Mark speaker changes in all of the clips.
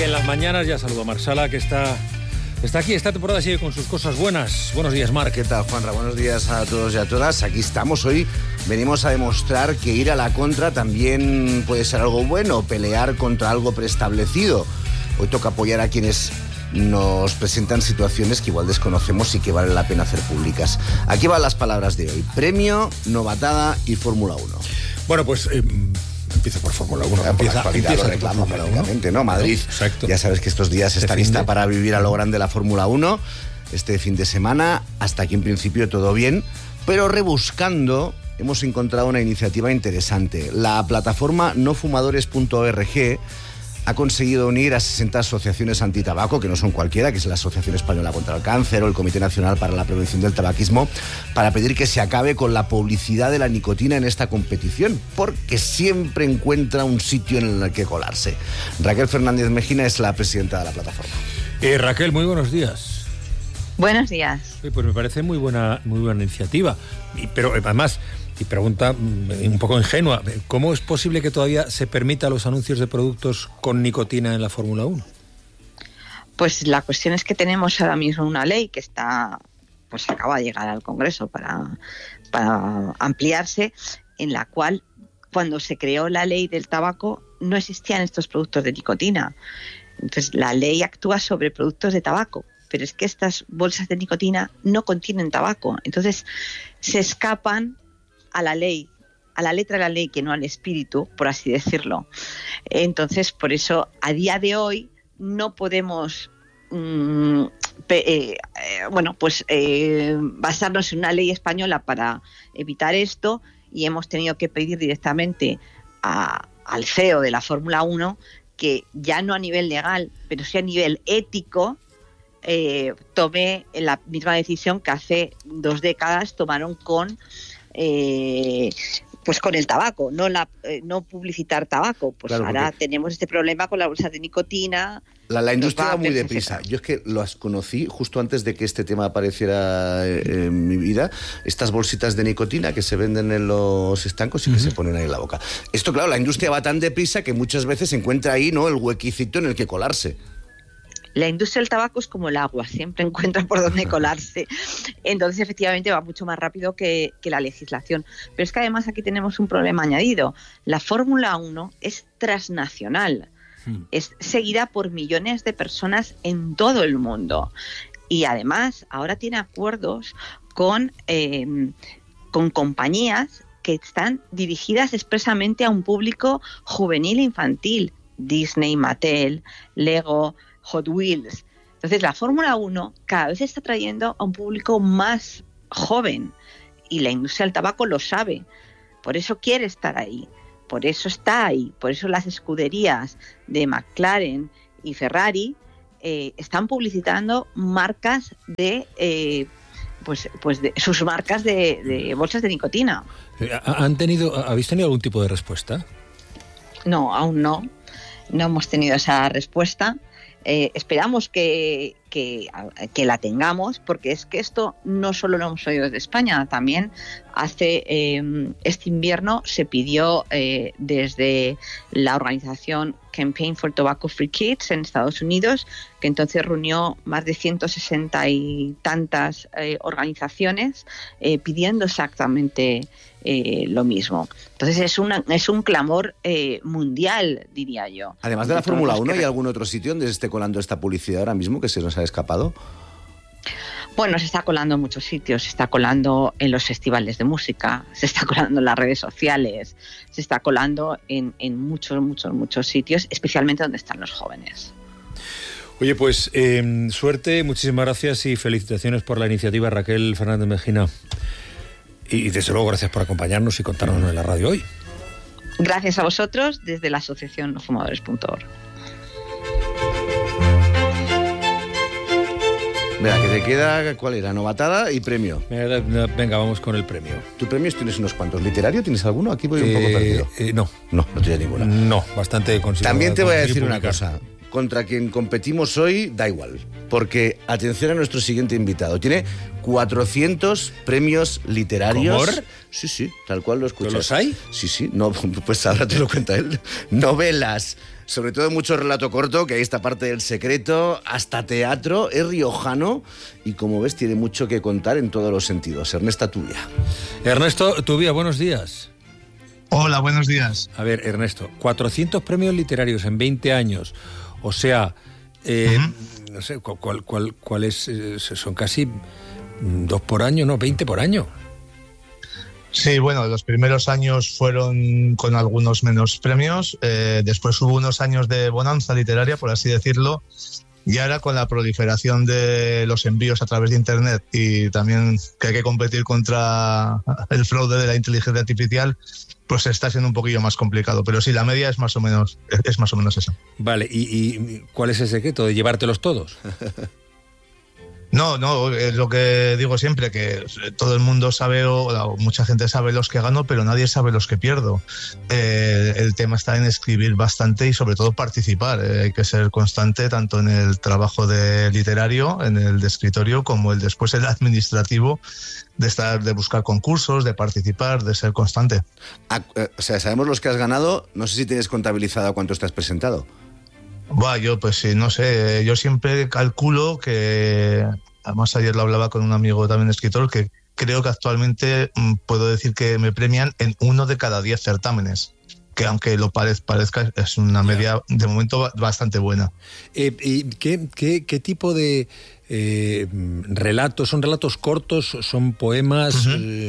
Speaker 1: Y en las mañanas ya saludo a Marc Sala, que está aquí. Esta temporada sigue con sus cosas buenas. Buenos días, Marc.
Speaker 2: ¿Qué tal, Juanra? Buenos días a todos y a todas. Aquí estamos hoy. Venimos a demostrar que ir a la contra también puede ser algo bueno, pelear contra algo preestablecido. Hoy toca apoyar a quienes nos presentan situaciones que igual desconocemos y que vale la pena hacer públicas. Aquí van las palabras de hoy: premio, novatada y Fórmula 1.
Speaker 1: Bueno, pues empieza por Fórmula 1. Empieza
Speaker 2: por reclamo, prácticamente, ¿no? Madrid,
Speaker 1: exacto.
Speaker 2: Ya sabes que estos días está lista para vivir a lo grande la Fórmula 1. Este fin de semana, hasta aquí en principio todo bien, pero rebuscando hemos encontrado una iniciativa interesante. La plataforma nofumadores.org ha conseguido unir a 60 asociaciones antitabaco, que no son cualquiera, que es la Asociación Española contra el Cáncer o el Comité Nacional para la Prevención del Tabaquismo, para pedir que se acabe con la publicidad de la nicotina en esta competición, porque siempre encuentra un sitio en el que colarse. Raquel Fernández Mejina es la presidenta de la plataforma.
Speaker 1: Raquel, muy buenos días.
Speaker 3: Buenos días.
Speaker 1: Pues me parece muy buena iniciativa. Pero además, y pregunta un poco ingenua, ¿cómo es posible que todavía se permita los anuncios de productos con nicotina en la Fórmula 1?
Speaker 3: Pues la cuestión es que tenemos ahora mismo una ley que acaba de llegar al Congreso para ampliarse, en la cual, cuando se creó la ley del tabaco, no existían estos productos de nicotina. Entonces, la ley actúa sobre productos de tabaco, pero es que estas bolsas de nicotina no contienen tabaco. Entonces, se escapan a la ley, a la letra de la ley, que no al espíritu, por así decirlo. Entonces, por eso, a día de hoy, no podemos basarnos en una ley española para evitar esto, y hemos tenido que pedir directamente al CEO de la Fórmula 1 que, ya no a nivel legal, pero sí a nivel ético, tome la misma decisión que hace 2 décadas tomaron con el tabaco, no publicitar tabaco. Pues claro, ahora tenemos este problema con las bolsas de nicotina.
Speaker 2: La industria va muy deprisa. Yo es que las conocí justo antes de que este tema apareciera en mi vida. Estas bolsitas de nicotina que se venden en los estancos y que se ponen ahí en la boca. Esto, claro, la industria va tan deprisa que muchas veces se encuentra ahí, ¿no?, el huequicito en el que colarse.
Speaker 3: La industria del tabaco es como el agua, siempre encuentra por dónde colarse. Entonces, efectivamente, va mucho más rápido que la legislación. Pero es que además aquí tenemos un problema añadido. La Fórmula 1 es transnacional. Es seguida por millones de personas en todo el mundo. Y además, ahora tiene acuerdos con compañías que están dirigidas expresamente a un público juvenil e infantil. Disney, Mattel, Lego, Hot Wheels. Entonces, la Fórmula 1 cada vez está trayendo a un público más joven, y la industria del tabaco lo sabe. Por eso quiere estar ahí, por eso está ahí, por eso las escuderías de McLaren y Ferrari están publicitando marcas de sus marcas de bolsas de nicotina.
Speaker 1: ¿Habéis tenido algún tipo de respuesta?
Speaker 3: No, aún no. No hemos tenido esa respuesta. Esperamos que la tengamos, porque es que esto no solo lo hemos oído desde España, también este invierno se pidió desde la organización Campaign for Tobacco Free Kids en Estados Unidos, que entonces reunió más de 160 y tantas organizaciones pidiendo exactamente lo mismo. Entonces es un clamor mundial, diría yo.
Speaker 2: Además de la Fórmula 1, ¿hay algún otro sitio donde se esté colando esta publicidad ahora mismo que se nos ha escapado?
Speaker 3: Bueno, se está colando en muchos sitios. Se está colando en los festivales de música, se está colando en las redes sociales, se está colando en muchos sitios, especialmente donde están los jóvenes.
Speaker 1: Oye, pues suerte, muchísimas gracias y felicitaciones por la iniciativa, Raquel Fernández Mejina. Y desde luego, gracias por acompañarnos y contarnos en la radio hoy.
Speaker 3: Gracias a vosotros desde la asociación nofumadores.org.
Speaker 2: Mira, que te queda, ¿cuál era? Novatada y premio.
Speaker 1: Venga, vamos con el premio.
Speaker 2: ¿Tu premios tienes unos cuantos? ¿Literario tienes alguno? Aquí voy un poco perdido.
Speaker 1: No.
Speaker 2: No tienes ninguna.
Speaker 1: No, bastante considerado.
Speaker 2: También te voy a decir una cosa. contra quien competimos hoy da igual, porque atención a nuestro siguiente invitado. Tiene 400 premios literarios.
Speaker 1: ¿Cómo?
Speaker 2: Sí, tal cual lo escuchas.
Speaker 1: ¿Los hay?
Speaker 2: Sí, no, pues ahora te lo cuenta él. Novelas, sobre todo mucho relato corto, que ahí está parte del secreto, hasta teatro, es riojano y como ves tiene mucho que contar en todos los sentidos. Ernesto Tubia.
Speaker 1: Ernesto Tubia, buenos días.
Speaker 4: Hola, buenos días.
Speaker 1: A ver, Ernesto, 400 premios literarios en 20 años, o sea, no sé, ¿cuál es? Son casi 2 por año, ¿no? 20 por año.
Speaker 4: Sí, bueno, los primeros años fueron con algunos menos premios, después hubo unos años de bonanza literaria, por así decirlo, y ahora con la proliferación de los envíos a través de Internet y también que hay que competir contra el fraude de la inteligencia artificial, pues está siendo un poquillo más complicado. Pero sí, la media es más o menos esa.
Speaker 1: Vale, ¿y cuál es el secreto de llevártelos todos?
Speaker 4: No, es lo que digo siempre, que todo el mundo sabe, o mucha gente sabe los que gano, pero nadie sabe los que pierdo. El tema está en escribir bastante y sobre todo participar. Hay que ser constante tanto en el trabajo de literario, en el de escritorio, como después el administrativo, de buscar concursos, de participar, de ser constante.
Speaker 2: O sea, sabemos los que has ganado, no sé si tienes contabilizado cuántos te has presentado.
Speaker 4: Yo pues sí, no sé, yo siempre calculo que, además ayer lo hablaba con un amigo también escritor, que creo que actualmente puedo decir que me premian en 1 de cada 10 certámenes, que aunque lo parezca es una media de momento bastante buena.
Speaker 1: ¿Y qué tipo de relatos? ¿Son relatos cortos? ¿Son poemas?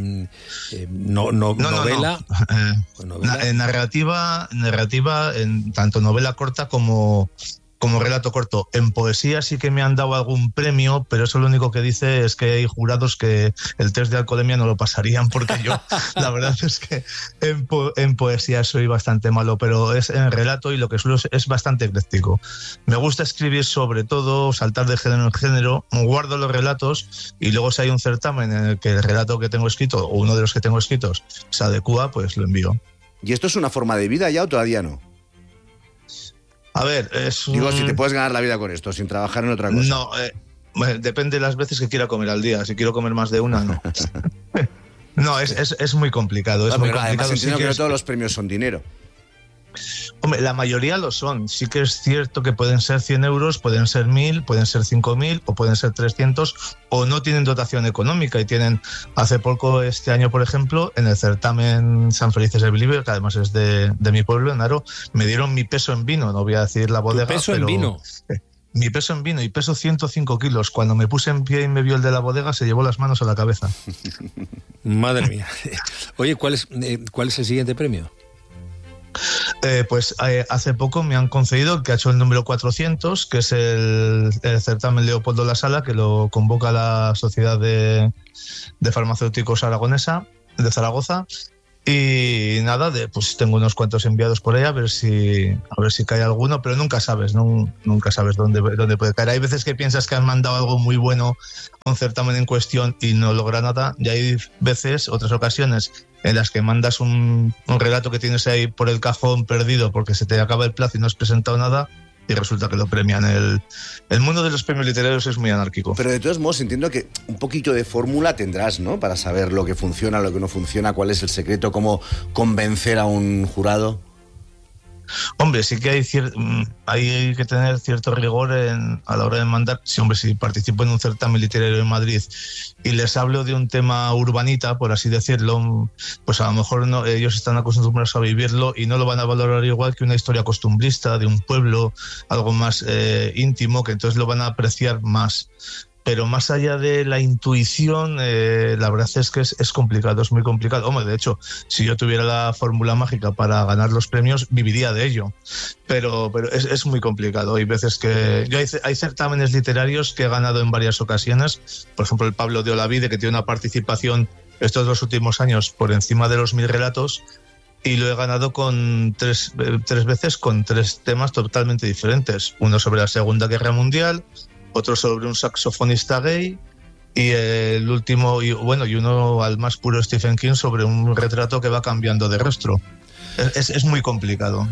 Speaker 1: ¿Novela?
Speaker 4: Narrativa, en tanto novela corta como relato corto. En poesía sí que me han dado algún premio, pero eso lo único que dice es que hay jurados que el test de alcoholemia no lo pasarían, porque yo la verdad es que en poesía soy bastante malo, pero es en relato y lo que suelo es bastante ecléctico. Me gusta escribir sobre todo, saltar de género en género, guardo los relatos y luego si hay un certamen en el que el relato que tengo escrito o uno de los que tengo escritos se adecúa, pues lo envío.
Speaker 2: ¿Y esto es una forma de vida ya o todavía no?
Speaker 4: A ver,
Speaker 2: Digo, si te puedes ganar la vida con esto, sin trabajar en otra cosa.
Speaker 4: No, depende de las veces que quiera comer al día. Si quiero comer más de una, no. No, es muy complicado. Es muy complicado.
Speaker 2: Además, entiendo que no todos los premios son dinero.
Speaker 4: Hombre, la mayoría lo son. Sí que es cierto que pueden ser 100 euros, pueden ser 1.000, pueden ser 5.000 o pueden ser 300 o no tienen dotación económica y tienen, hace poco este año por ejemplo, en el certamen San Felices de Bilibio, que además es de mi pueblo, en Aro, me dieron mi peso en vino, no voy a decir la bodega.
Speaker 1: ¿Tu peso en vino?
Speaker 4: Mi peso en vino y peso 105 kilos. Cuando me puse en pie y me vio el de la bodega, se llevó las manos a la cabeza.
Speaker 1: Madre mía. Oye, ¿cuál es el siguiente premio?
Speaker 4: Hace poco me han concedido el que ha hecho el número 400, que es el certamen Leopoldo La Sala, que lo convoca la Sociedad de Farmacéuticos Aragonesa de Zaragoza. Y nada, pues tengo unos cuantos enviados por ahí a ver si cae alguno, pero nunca sabes, nunca sabes dónde puede caer. Hay veces que piensas que han mandado algo muy bueno a un certamen en cuestión y no logra nada, y hay veces, otras ocasiones, en las que mandas un relato que tienes ahí por el cajón perdido porque se te acaba el plazo y no has presentado nada, y resulta que lo premian. El mundo de los premios literarios es muy anárquico.
Speaker 2: Pero de todos modos entiendo que un poquito de fórmula tendrás, ¿no? Para saber lo que funciona, lo que no funciona, cuál es el secreto, cómo convencer a un jurado.
Speaker 4: Hombre, sí que hay que tener cierto rigor a la hora de mandar. Sí, hombre, si participo en un certamen literario en Madrid y les hablo de un tema urbanita, por así decirlo, pues a lo mejor no, ellos están acostumbrados a vivirlo y no lo van a valorar igual que una historia costumbrista de un pueblo, algo más íntimo, que entonces lo van a apreciar más. Pero más allá de la intuición, la verdad es que es complicado, es muy complicado. Hombre, de hecho, si yo tuviera la fórmula mágica para ganar los premios, viviría de ello. Pero es muy complicado. Hay veces que... Hay certámenes literarios que he ganado en varias ocasiones. Por ejemplo, el Pablo de Olavide, que tiene una participación estos 2 últimos años por encima de los 1.000 relatos. Y lo he ganado con tres veces con 3 temas totalmente diferentes. Uno sobre la Segunda Guerra Mundial, otro sobre un saxofonista gay y el último, y uno al más puro Stephen King sobre un retrato que va cambiando de rostro. Es muy complicado.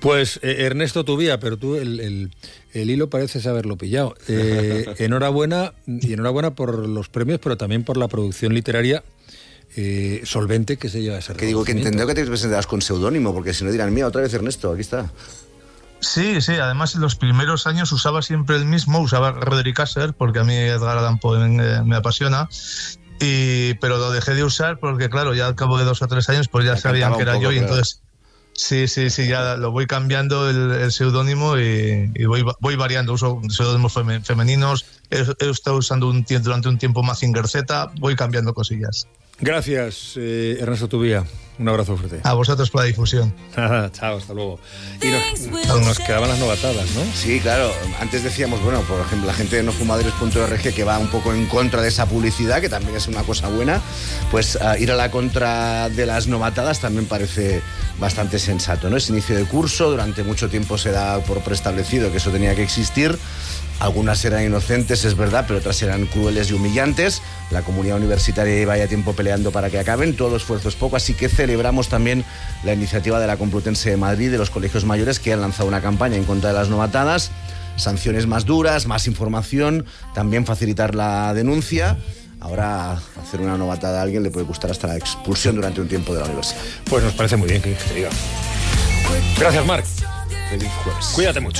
Speaker 1: Pues Ernesto Tubía, pero tú el hilo pareces haberlo pillado. Enhorabuena por los premios, pero también por la producción literaria solvente que se lleva ese reconocimiento.
Speaker 2: Que digo que entendió que te presentabas con seudónimo, porque si no dirán, mira, otra vez Ernesto, aquí está.
Speaker 4: Sí, además en los primeros años usaba siempre el mismo, usaba Roderick Asser, porque a mí Edgar Allan Poe me apasiona, pero lo dejé de usar porque, claro, ya al cabo de 2 o 3 años pues ya sabían que era yo, y entonces sí, ya lo voy cambiando el seudónimo y voy variando, uso seudónimos femeninos, he estado usando durante un tiempo Mazinger Z, voy cambiando cosillas.
Speaker 1: Gracias, Ernesto Tubía. Un abrazo fuerte.
Speaker 4: A vosotros por la difusión.
Speaker 1: Chao, hasta luego. Y nos quedaban las novatadas, ¿no?
Speaker 2: Sí, claro. Antes decíamos, bueno, por ejemplo, la gente de nofumadores.org que va un poco en contra de esa publicidad, que también es una cosa buena, pues ir a la contra de las novatadas también parece bastante sensato, ¿no? Es inicio de curso, durante mucho tiempo se da por preestablecido que eso tenía que existir. Algunas eran inocentes, es verdad, pero otras eran crueles y humillantes. La comunidad universitaria lleva ya tiempo peleando para que acaben, todo esfuerzo es poco, así que celebramos también la iniciativa de la Complutense de Madrid, de los colegios mayores, que han lanzado una campaña en contra de las novatadas, sanciones más duras, más información, también facilitar la denuncia. Ahora hacer una novatada a alguien le puede costar hasta la expulsión durante un tiempo de la universidad.
Speaker 1: Pues nos parece muy bien que te diga. Gracias, Marc.
Speaker 2: Feliz jueves.
Speaker 1: Cuídate mucho.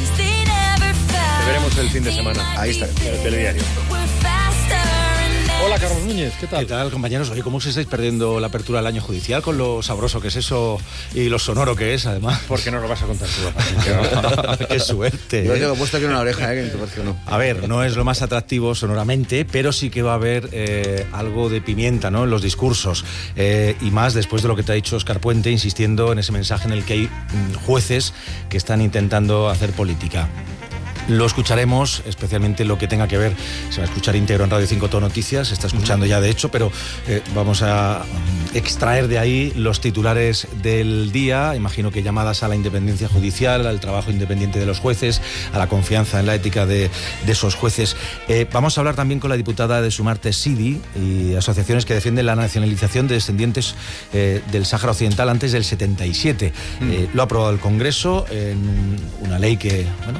Speaker 1: Te veremos el fin de semana.
Speaker 2: Ahí está.
Speaker 1: En el telediario. Hola, Carlos Núñez, ¿qué tal?
Speaker 5: ¿Qué tal, compañeros? Oye, ¿cómo os estáis perdiendo la apertura del año judicial con lo sabroso que es eso y lo sonoro que es, además?
Speaker 1: ¿Por qué no lo vas a contar tú?
Speaker 5: ¡Qué suerte!
Speaker 2: Yo tengo puesto aquí una oreja, que no.
Speaker 5: A ver, no es lo más atractivo sonoramente, pero sí que va a haber algo de pimienta, ¿no?, en los discursos. Y más después de lo que te ha dicho Óscar Puente, insistiendo en ese mensaje en el que hay jueces que están intentando hacer política. Lo escucharemos, especialmente lo que tenga que ver, se va a escuchar íntegro en Radio 5 Todo Noticias, se está escuchando ya de hecho, pero vamos a extraer de ahí los titulares del día. Imagino que llamadas a la independencia judicial, al trabajo independiente de los jueces, a la confianza en la ética de esos jueces. Vamos a hablar también con la diputada de Sumarte Sidi y asociaciones que defienden la nacionalización de descendientes del Sáhara Occidental antes del 77. Lo ha aprobado el Congreso en una ley que, bueno,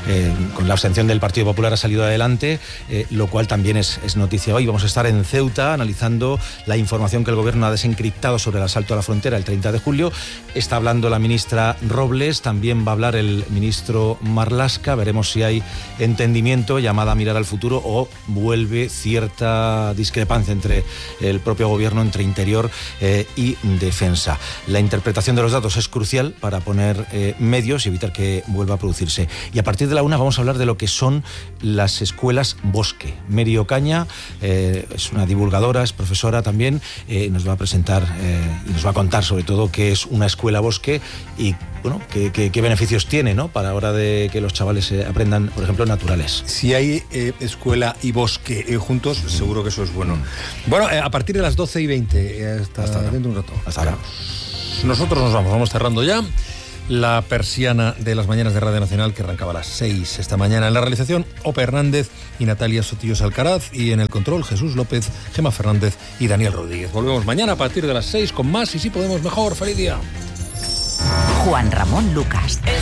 Speaker 5: con la abstención del Partido Popular ha salido adelante, lo cual también es noticia hoy. Vamos a estar en Ceuta analizando la información que el Gobierno ha desencriptado sobre el asalto a la frontera el 30 de julio. Está hablando la ministra Robles, también va a hablar el ministro Marlaska. Veremos si hay entendimiento, llamada a mirar al futuro, o vuelve cierta discrepancia entre el propio Gobierno, entre Interior y Defensa. La interpretación de los datos es crucial para poner medios y evitar que vuelva a producirse. Y a partir de la 1 vamos a hablar de lo que son las escuelas Bosque. Mary Ocaña es una divulgadora, es profesora también, nos va a presentar y nos va a contar sobre todo qué es una escuela Bosque y, bueno, qué beneficios tiene, ¿no?, para la hora de que los chavales aprendan, por ejemplo, naturales.
Speaker 1: Si hay escuela y bosque juntos, seguro que eso es bueno. Bueno, a partir de las 12:20, hasta dentro de un rato.
Speaker 5: Hasta ahora.
Speaker 1: Nosotros nos vamos cerrando ya la persiana de las mañanas de Radio Nacional, que arrancaba a las 6 esta mañana. En la realización, Ope Hernández y Natalia Sotillos Alcaraz, y en el control, Jesús López, Gemma Fernández y Daniel Rodríguez. Volvemos mañana a partir de las 6 con más y si podemos mejor. ¡Feliz día!
Speaker 6: Juan Ramón Lucas.